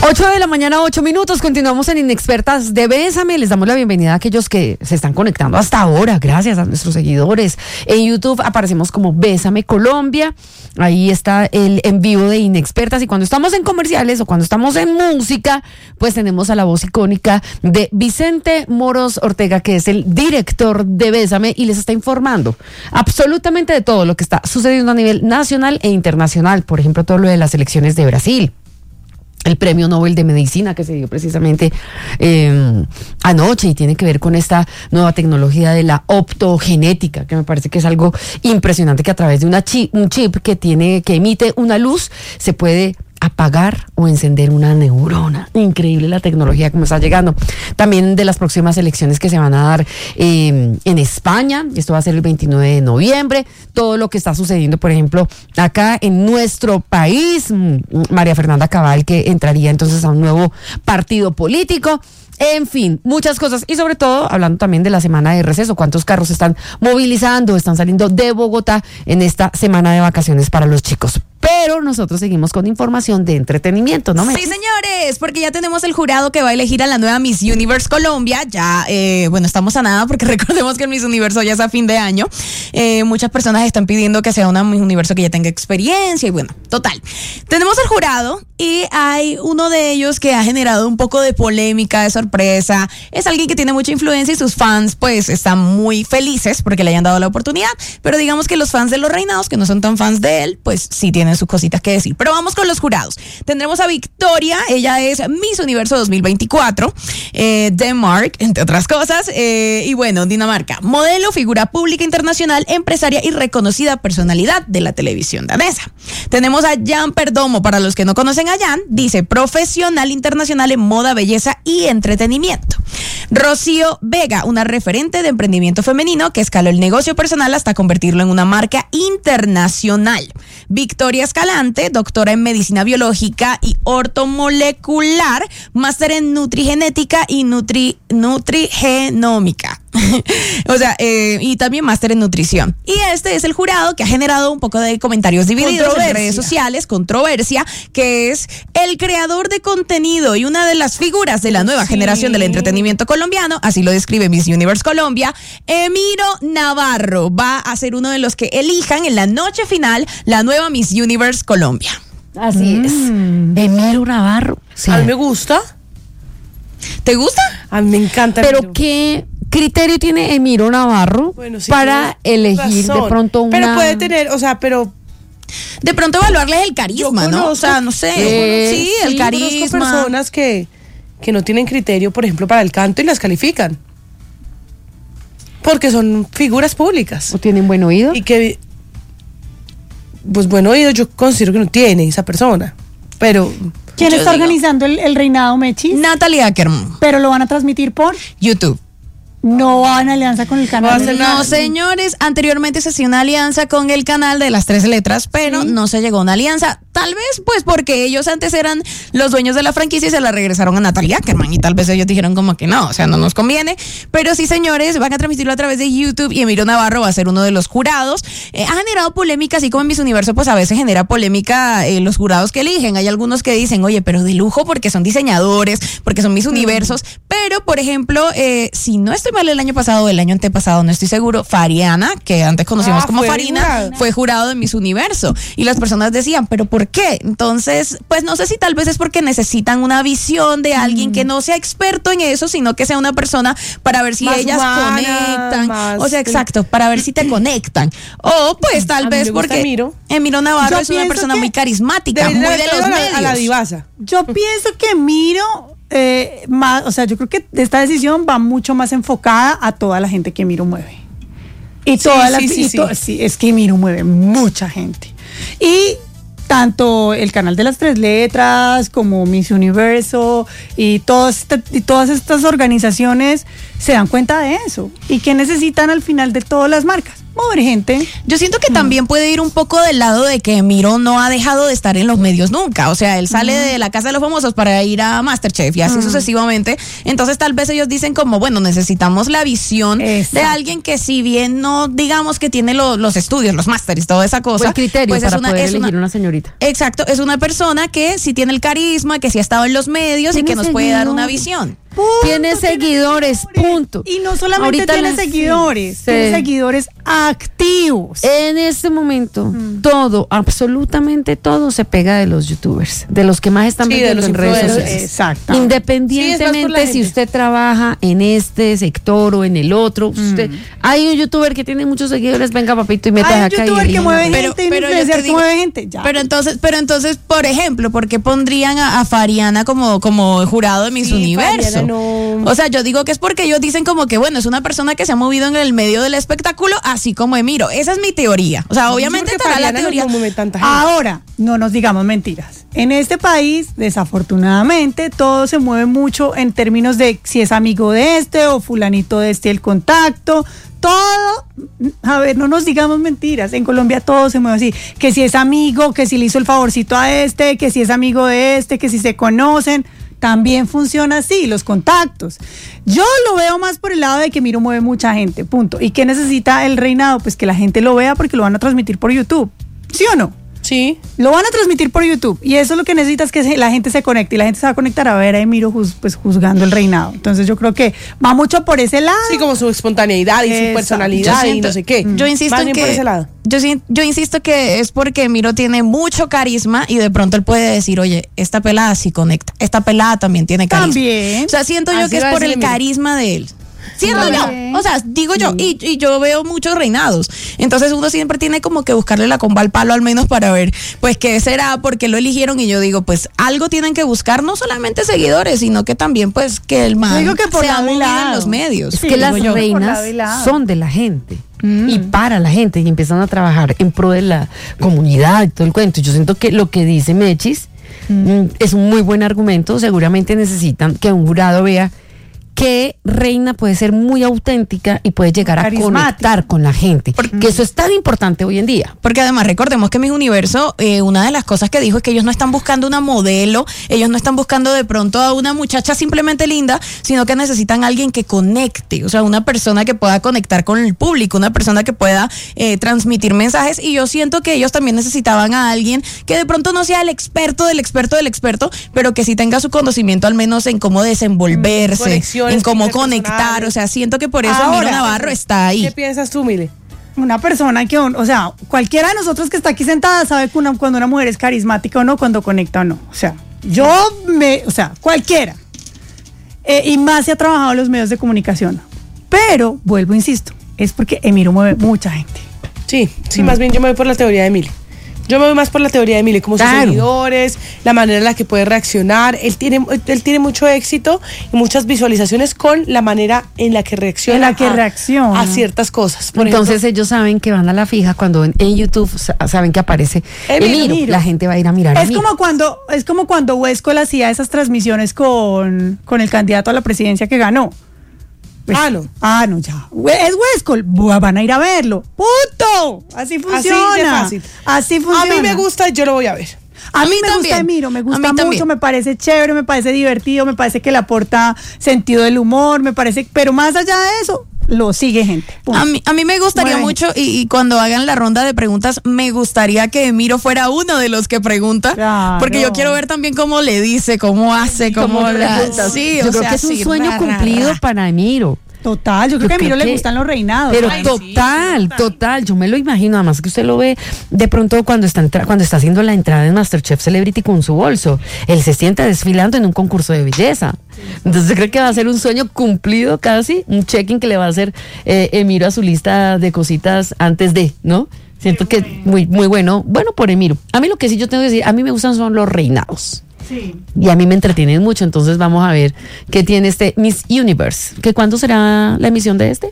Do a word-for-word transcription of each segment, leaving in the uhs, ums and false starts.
ocho de la mañana, ocho minutos, continuamos en Inexpertas de Bésame. Les damos la bienvenida a aquellos que se están conectando hasta ahora, gracias a nuestros seguidores. En YouTube aparecemos como Bésame Colombia, ahí está el en vivo de Inexpertas, y cuando estamos en comerciales o cuando estamos en música, pues tenemos a la voz icónica de Vicente Moros Ortega, que es el director de Bésame, y les está informando absolutamente de todo lo que está sucediendo a nivel nacional e internacional, por ejemplo, todo lo de las elecciones de Brasil, el premio Nobel de Medicina que se dio precisamente eh, anoche, y tiene que ver con esta nueva tecnología de la optogenética, que me parece que es algo impresionante, que a través de una chip, un chip que tiene, que emite una luz, se puede apagar o encender una neurona. Increíble la tecnología como está llegando. También de las próximas elecciones que se van a dar eh, en España, esto va a ser el veintinueve de noviembre, todo lo que está sucediendo, por ejemplo, acá en nuestro país, María Fernanda Cabal, que entraría entonces a un nuevo partido político. En fin, muchas cosas, y sobre todo hablando también de la semana de receso, cuántos carros se están movilizando, están saliendo de Bogotá en esta semana de vacaciones para los chicos. Pero nosotros seguimos con información de entretenimiento, ¿no? Sí, señores, porque ya tenemos el jurado que va a elegir a la nueva Miss Universe Colombia. Ya, eh, bueno, estamos a nada, porque recordemos que el Miss Universo ya es a fin de año. Eh, muchas personas están pidiendo que sea una Miss Universo que ya tenga experiencia, y bueno, total. Tenemos el jurado y hay uno de ellos que ha generado un poco de polémica, de sorpresa. Es alguien que tiene mucha influencia y sus fans pues están muy felices porque le hayan dado la oportunidad, pero digamos que los fans de los reinados, que no son tan fans de él, pues sí tienen sus cositas que decir. Pero vamos con los jurados. Tendremos a Victoria, ella es Miss Universo dos mil veinticuatro, eh, Denmark, entre otras cosas, eh, y bueno, Dinamarca, modelo, figura pública internacional, empresaria y reconocida personalidad de la televisión danesa. Tenemos a Jan Perdomo, para los que no conocen a Jan, dice profesional internacional en moda, belleza y entretenimiento. Rocío Vega, una referente de emprendimiento femenino que escaló el negocio personal hasta convertirlo en una marca internacional. Victoria Escalante, doctora en medicina biológica y ortomolecular, máster en nutrigenética y nutri, nutrigenómica. O sea, eh, y también máster en nutrición. Y este es el jurado que ha generado un poco de comentarios divididos en redes sociales, controversia, que es el creador de contenido y una de las figuras de la nueva sí. generación del entretenimiento colombiano, así lo describe Miss Universe Colombia. Emiro Navarro va a ser uno de los que elijan en la noche final la nueva Miss Universe Colombia. Así mm. es. Emiro Navarro. Sí. A mí me gusta. ¿Te gusta? A mí me encanta. Pero Emiro. ¿qué criterio tiene Emiro Navarro bueno, sí, para elegir razón. de pronto una... Pero puede tener, o sea, pero... De pronto evaluarles el carisma, conozco, ¿no? O sea, no sé. Eh, sí, el sí, carisma. Conozco personas que, que no tienen criterio, por ejemplo, para el canto y las califican. Porque son figuras públicas. ¿O tienen buen oído? Y que... Pues buen oído yo considero que no tiene esa persona. Pero... ¿Quién está digo, organizando el, el reinado, Mechis? Natalie Ackerman. ¿Pero lo van a transmitir por? YouTube. No va en alianza con el canal. No, no, señores, anteriormente se hacía una alianza con el canal de las tres letras, pero sí. no se llegó a una alianza. Tal vez, pues, porque ellos antes eran los dueños de la franquicia y se la regresaron a Natalia Ackerman, y tal vez ellos dijeron como que no, o sea, no nos conviene. Pero sí, señores, van a transmitirlo a través de YouTube, y Emiro Navarro va a ser uno de los jurados. Eh, ha generado polémica, así como en Miss Universo, pues a veces genera polémica eh, los jurados que eligen. Hay algunos que dicen, oye, pero de lujo porque son diseñadores, porque son Miss Universos. Mm. Pero, por ejemplo, eh, si no estoy mal, el año pasado o el año antepasado, no estoy seguro, Fariana, que antes conocimos ah, como Farina, jurado. fue jurado de Miss Universo. Y las personas decían, ¿pero por qué? Entonces, pues no sé si tal vez es porque necesitan una visión de alguien mm. que no sea experto en eso, sino que sea una persona para ver si más ellas humana, conectan. Más o sea, exacto, para ver si te conectan. O pues tal vez porque Emiro. Emiro Navarro Yo es una persona muy carismática, muy de los a la, medios. A la divasa. Yo pienso que Emiro... Eh, más, o sea, yo creo que esta decisión va mucho más enfocada a toda la gente que Emiro mueve. Y toda sí, la, sí, sí, y sí. To, sí, es que Emiro mueve mucha gente. Y tanto el canal de las tres letras como Miss Universo y, todos este, y todas estas organizaciones se dan cuenta de eso. ¿Y qué necesitan al final de todas las marcas? mover gente. Yo siento que también puede ir un poco del lado de que Emiro no ha dejado de estar en los medios nunca. O sea, él sale de la casa de los famosos para ir a MasterChef y así sucesivamente. Entonces, tal vez ellos dicen como, bueno, necesitamos la visión Exacto. de alguien que, si bien no digamos que tiene lo- los estudios, los másteres, toda esa cosa. Buen criterio pues para es una, poder es elegir una, una señorita. Exacto, es una persona que sí tiene el carisma, que sí ha estado en los medios y Tiene que nos puede dar una seguidores. visión. Punto, Tiene seguidores, punto. Y no solamente Ahorita tiene las- seguidores, sí. tiene seguidores activos. En este momento, todo, absolutamente todo se pega de los youtubers, de los que más están Sí, de vendiendo los en redes influencers. sociales. Exacto. Sí, es más por la Independientemente si gente. usted trabaja en este sector o en el otro, usted, hay un youtuber que tiene muchos seguidores, venga papito y meta Hay un acá y youtuber que elija. mueve Pero- gente y un pero yo influencer te que digo- mueve gente. Ya. Pero entonces, pero entonces, por ejemplo, ¿por qué pondrían a, a Fariana como, como jurado de Miss Sí, Universo? Fariana no. O sea, yo digo que es porque ellos dicen como que, bueno, es una persona que se ha movido en el medio del espectáculo, así como Emiro. Esa es mi teoría. O sea, obviamente Porque estará la Fariana no teoría. mueve tanta gente. Ahora, no nos digamos mentiras. En este país, desafortunadamente, todo se mueve mucho en términos de si es amigo de este o fulanito de este el contacto. Todo, a ver, no nos digamos mentiras. En Colombia todo se mueve así. Que si es amigo, que si le hizo el favorcito a este, que si es amigo de este, que si se conocen. También funciona así, los contactos. Yo lo veo más por el lado de que Miro mueve mucha gente, punto. ¿Y qué necesita el reinado? Pues que la gente lo vea porque lo van a transmitir por YouTube. ¿Sí o no? Sí. Lo van a transmitir por YouTube y eso es lo que necesita, es que se- la gente se conecte y la gente se va a conectar a ver a Emiro juz- pues, juzgando el reinado. Entonces yo creo que va mucho por ese lado. Sí, como su espontaneidad y su Exacto. personalidad Yo y siento- no sé qué. Yo insisto Van en bien que por ese lado. Yo, sin- yo insisto que es porque Miro tiene mucho carisma y de pronto él puede decir, oye, esta pelada sí conecta, esta pelada también tiene carisma. También. O sea, siento yo Así que es va a por decirle el Miro. carisma de él. Siento También. yo, o sea, digo yo, y, y yo veo muchos reinados. Entonces uno siempre tiene como que buscarle la comba al palo al menos para ver, pues, qué será, por qué lo eligieron. Y yo digo, pues, algo tienen que buscar, no solamente seguidores, sino que también, pues, que el man Yo digo que por sea lado y movido en lado. los medios. Es Sí, que las digo yo. Por reinas lado y lado. son de la gente y para la gente y empiezan a trabajar en pro de la comunidad y todo el cuento. Yo siento que lo que dice Mechis mm, es un muy buen argumento. Seguramente necesitan que un jurado vea que Reina puede ser muy auténtica y puede llegar a Carismática. conectar con la gente. Que eso es tan importante hoy en día. Porque además recordemos que Miss Universo, eh, una de las cosas que dijo es que ellos no están buscando una modelo, ellos no están buscando de pronto a una muchacha simplemente linda, sino que necesitan a alguien que conecte, o sea, una persona que pueda conectar con el público, una persona que pueda eh, transmitir mensajes. Y yo siento que ellos también necesitaban a alguien que de pronto no sea el experto del experto del experto, pero que sí tenga su conocimiento al menos en cómo desenvolverse, Conexiones en cómo conectar. interpersonales. O sea, siento que por eso Ahora, Miro Navarro está ahí. ¿Qué piensas tú, Mile? Una persona que, un- o sea, cualquiera de nosotros que está aquí sentada sabe que una- cuando una mujer es carismática o no, cuando conecta o no. O sea, yo me, o sea, cualquiera. Eh, y más se ha trabajado en los medios de comunicación. Pero, vuelvo, insisto, es porque Emiro mueve mucha gente. Sí, sí, Mm. más bien yo me voy por la teoría de Mile. Yo me voy más por la teoría de Mile, como sus Claro. seguidores, la manera en la que puede reaccionar. Él tiene, él tiene mucho éxito y muchas visualizaciones con la manera en la que reacciona, En la que a, reacciona. a ciertas cosas. Por Entonces ejemplo, ellos saben que van a la fija cuando en, en YouTube sa- saben que aparece Emiro, Emiro. Emiro. La gente va a ir a mirar a Es Emiro. como cuando, es como cuando Huescol hacía esas transmisiones con, con el candidato a la presidencia que ganó. Pues, Ah, no. Ah, no, ya. Hue- Es Huescol. Bu- Van a ir a verlo. ¡Punto! Así funciona. así de fácil. Así a funciona. mí me gusta y yo lo voy a ver. A, A mí mí me también. gusta Emiro, me A gusta mí mucho, también. me parece chévere, me parece divertido, me parece que le aporta sentido del humor, me parece, pero más allá de eso, lo sigue gente. Punto. A mí, a mí me gustaría Mueve. mucho, y, y cuando hagan la ronda de preguntas, me gustaría que Emiro fuera uno de los que pregunta. Claro. Porque yo quiero ver también cómo le dice, cómo hace, cómo, Cómo la. pregunta. Sí, Yo o creo sea, que es un sí, sueño ra, ra, cumplido ra. para Emiro. Total, yo creo Yo que a Emiro creo le que- gustan los reinados. Pero Ay, total, total, yo me lo imagino, además que usted lo ve de pronto cuando está entra- cuando está haciendo la entrada en MasterChef Celebrity con su bolso, él se sienta desfilando en un concurso de belleza. Entonces yo creo que va a ser un sueño cumplido casi, un check-in que le va a hacer eh, Emiro a su lista de cositas antes de, ¿no? Siento que muy, muy bueno, bueno por Emiro. A mí lo que sí yo tengo que decir, a mí me gustan son los reinados. Sí. Y a mí me entretienen mucho, entonces vamos a ver qué tiene este Miss Universe. ¿Que cuándo será la emisión de este?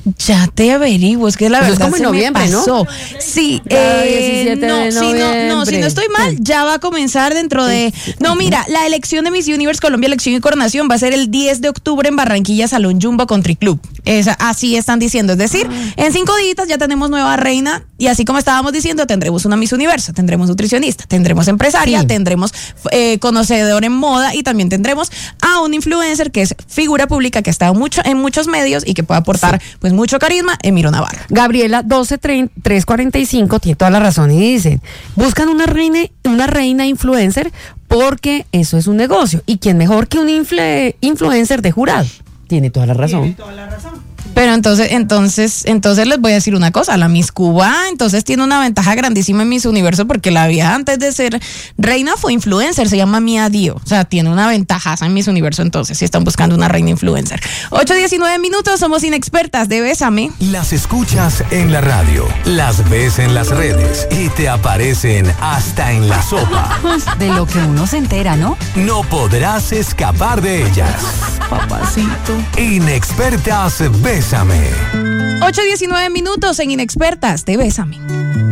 Ya te averiguo, es que la Eso es verdad como en se me noviembre, ¿no? pasó. Sí, Ya, eh, diecisiete no, de si no, no, si noviembre. no estoy mal, ya va a comenzar dentro de... No, mira, la elección de Miss Universe Colombia, elección y coronación va a ser el diez de octubre en Barranquilla, Salón Jumbo Country Club. Esa, así están diciendo, es decir, en cinco días ya tenemos nueva reina y así como estábamos diciendo, tendremos una Miss Universo, tendremos nutricionista, tendremos empresaria, Sí. tendremos eh, conocedor en moda y también tendremos a un influencer que es figura pública que ha estado mucho, en muchos medios y que puede aportar pues mucho carisma, Emiro Navarro. Gabriela doce tres cuarenta y cinco tiene toda la razón y dicen, buscan una reina, una reina influencer porque eso es un negocio. ¿Y quién mejor que un infle- influencer de jurado? Tiene toda la razón. Pero entonces, entonces, entonces les voy a decir una cosa, la Miss Cuba entonces tiene una ventaja grandísima en Miss Universo porque la vieja antes de ser reina fue influencer, se llama Mia Dio, o sea, tiene una ventajaza en Miss Universo entonces si están buscando una reina influencer. ocho diecinueve minutos, somos inexpertas de Bésame. Las escuchas en la radio, las ves en las redes y te aparecen hasta en la sopa. De lo que uno se entera, ¿no? No podrás escapar de ellas. Papacito. Inexpertas Bésame. ocho diecinueve minutos en Inexpertas de Bésame.